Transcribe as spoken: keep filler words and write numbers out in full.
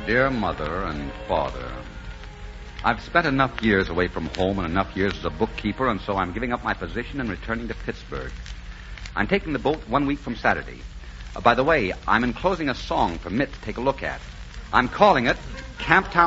Dear Mother and Father, I've spent enough years away from home and enough years as a bookkeeper, and so I'm giving up my position and returning to Pittsburgh. I'm taking the boat one week from Saturday. Uh, by the way, I'm enclosing a song for Mitt to take a look at. I'm calling it Camptown